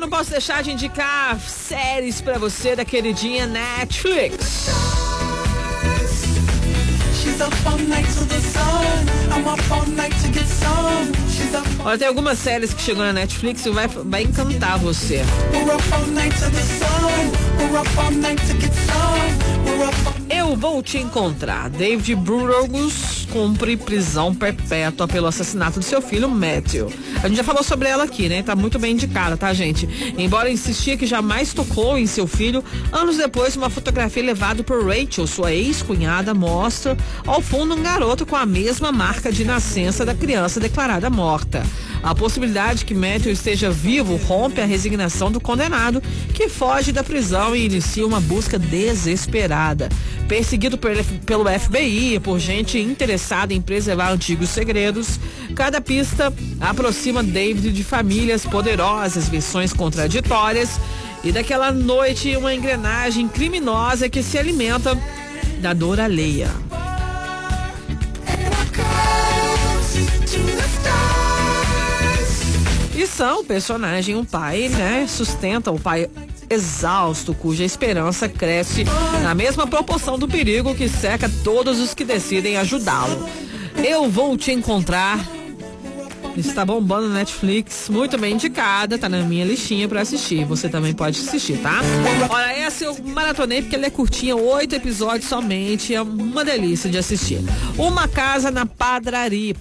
não posso deixar de indicar séries pra você da queridinha Netflix. Olha, tem algumas séries que chegou na Netflix e vai encantar você. Eu Vou Te Encontrar. David Burrows cumpre prisão perpétua pelo assassinato de seu filho Matthew. A gente já falou sobre ela aqui, né? Tá muito bem indicada, tá, gente? Embora insistia que jamais tocou em seu filho, anos depois, uma fotografia levada por Rachel, sua ex-cunhada, mostra ao fundo um garoto com a mesma marca de nascença da criança declarada morta. A possibilidade que Matthew esteja vivo rompe a resignação do condenado, que foge da prisão e inicia uma busca desesperada. Perseguido pelo FBI, por gente interessada em preservar antigos segredos, cada pista aproxima David de famílias poderosas, versões contraditórias e daquela noite uma engrenagem criminosa que se alimenta da dor alheia. E são personagem, um pai, né? Sustenta o pai exausto, cuja esperança cresce na mesma proporção do perigo que cerca todos os que decidem ajudá-lo. Eu Vou Te Encontrar. Está bombando na Netflix, muito bem indicada, tá na minha listinha pra assistir. Você também pode assistir, tá? Olha, essa eu maratonei porque ela é curtinha, 8 episódios somente, é uma delícia de assistir. Uma Casa na Pradaria,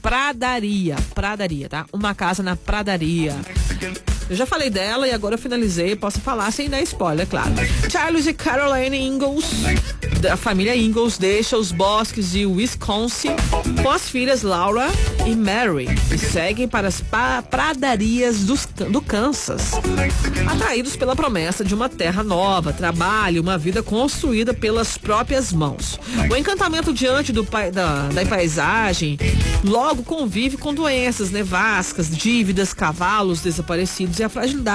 tá? Uma Casa na Pradaria. Eu já falei dela e agora eu finalizei, posso falar sem dar spoiler, claro. Charles e Caroline Ingalls, da família Ingalls, deixa os bosques de Wisconsin com as filhas Laura e Mary e seguem para as pradarias do Kansas, atraídos pela promessa de uma terra nova, trabalho, uma vida construída pelas próprias mãos. O encantamento diante da paisagem logo convive com doenças, nevascas, dívidas, cavalos desaparecidos e a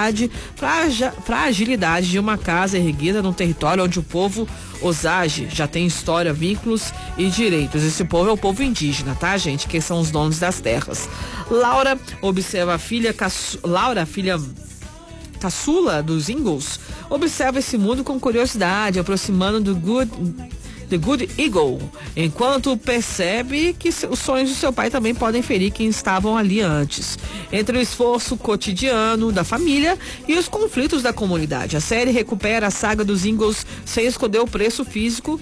fragilidade de uma casa erguida num território onde o povo Osage já tem história, vínculos e direitos. Esse povo é o povo indígena, tá, gente? Que são os donos das terras. Laura observa a filha filha caçula dos Ingalls, observa esse mundo com curiosidade, aproximando do The Good Eagle, enquanto percebe que os sonhos do seu pai também podem ferir quem estavam ali antes. Entre o esforço cotidiano da família e os conflitos da comunidade, a série recupera a saga dos Ingalls sem esconder o preço físico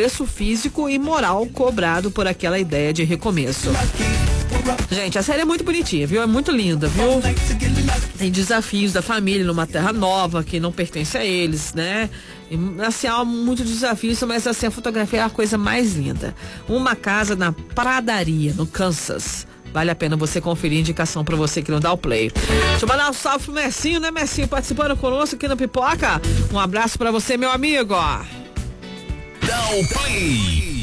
e moral cobrado por aquela ideia de recomeço. Gente, a série é muito bonitinha, viu? É muito linda, viu? Tem desafios da família numa terra nova que não pertence a eles, né? E, assim, há muito desafio, mas assim, a fotografia é a coisa mais linda. Uma Casa na Pradaria, no Kansas. Vale a pena você conferir, indicação pra você que não dá o play. Deixa eu mandar um salve pro Mercinho, né, Mercinho? Participando conosco aqui na Pipoca. Um abraço pra você, meu amigo. Dá o play.